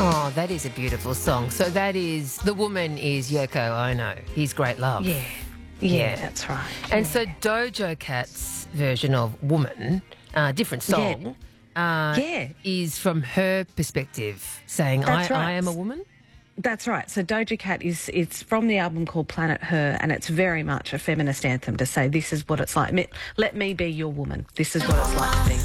Oh, that is a beautiful song. So that is, the woman is Yoko Ono. He's Great Love. Yeah. Yeah, that's right. And so Doja Cat's version of Woman, different song, is from her perspective, saying, That's right. I am a woman? That's right. So Doja Cat it's from the album called Planet Her, and it's very much a feminist anthem to say this is what it's like. Let me be your woman. This is what it's like to be